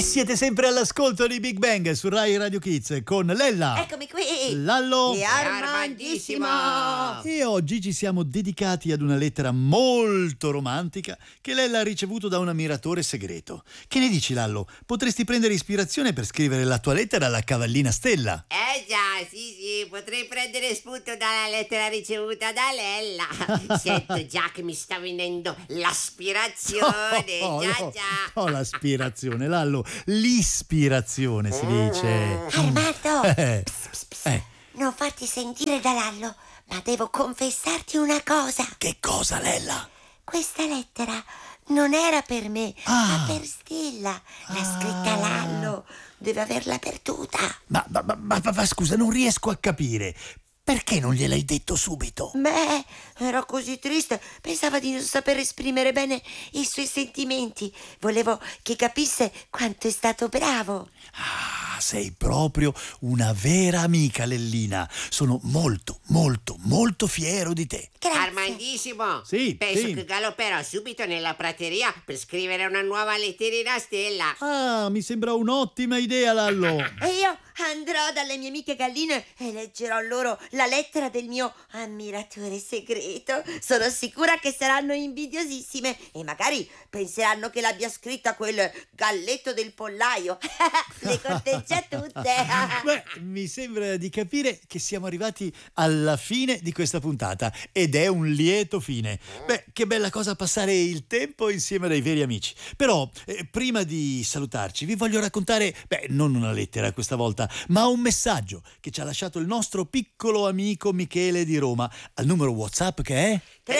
Siete sempre all'ascolto di Big Bang su Rai Radio Kids con Lella. Eccomi qui. Lallo. E Armandissimo. E oggi ci siamo dedicati ad una lettera molto romantica che Lella ha ricevuto da un ammiratore segreto. Che ne dici, Lallo? Potresti prendere ispirazione per scrivere la tua lettera alla cavallina Stella. Già, sì, potrei prendere spunto dalla lettera ricevuta da Lella. Sento già che mi sta venendo l'aspirazione. No, l'aspirazione, Lallo. L'ispirazione si dice. Armando, non farti sentire da Lallo, ma devo confessarti una cosa. Che cosa, Lella? Questa lettera non era per me, ma per Stella. L'ha scritta Lallo, deve averla perduta. Ma scusa, non riesco a capire. Perché non gliel'hai detto subito? Beh, ero così triste, pensava di non saper esprimere bene i suoi sentimenti. Volevo che capisse quanto è stato bravo. Sei proprio una vera amica, Lellina. Sono molto, molto, molto fiero di te. Grazie. Armandissimo. Sì, Penso sì. che galopperò subito nella prateria per scrivere una nuova letterina a Stella. Mi sembra un'ottima idea, Lallo. E io andrò dalle mie amiche galline e leggerò loro la lettera del mio ammiratore segreto. Sono sicura che saranno invidiosissime e magari penseranno che l'abbia scritta quel galletto del pollaio. Le conteggia tutte. Beh, mi sembra di capire che siamo arrivati alla fine di questa puntata ed è un lieto fine. Beh, che bella cosa passare il tempo insieme a dei veri amici. Però, prima di salutarci, vi voglio raccontare, non una lettera questa volta, ma un messaggio che ci ha lasciato il nostro piccolo amico Michele di Roma al numero WhatsApp che è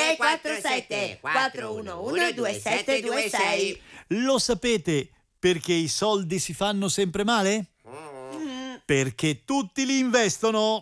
347 411 2726. Lo sapete perché i soldi si fanno sempre male? Perché tutti li investono.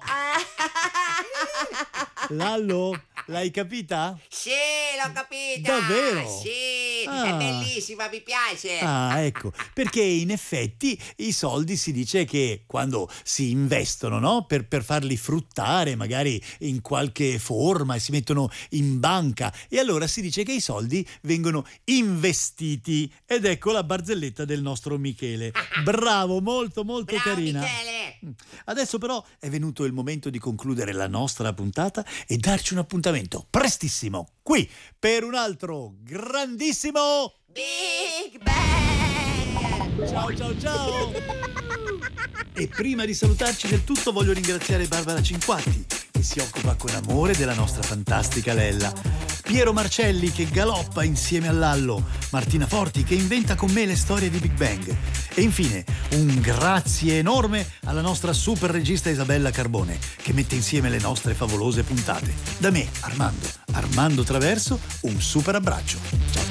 Lallo, l'hai capita? Sì, l'ho capita. Davvero? Sì, Ah. è bellissima, mi piace. Ecco, perché in effetti i soldi si dice che quando si investono, no? Per farli fruttare magari in qualche forma e si mettono in banca e allora si dice che i soldi vengono investiti ed ecco la barzelletta del nostro Michele. Bravo, molto molto Bravo, carina. Michele. Adesso però è venuto il momento di concludere la nostra puntata e darci un appuntamento prestissimo qui per un altro grandissimo Big Bang. ciao. E prima di salutarci del tutto voglio ringraziare Barbara Cinquatti che si occupa con amore della nostra fantastica Lella, Piero Marcelli che galoppa insieme a Lallo, Martina Forti che inventa con me le storie di Big Bang e infine un grazie enorme alla nostra super regista Isabella Carbone che mette insieme le nostre favolose puntate. Da me, Armando Traverso, un super abbraccio. Ciao.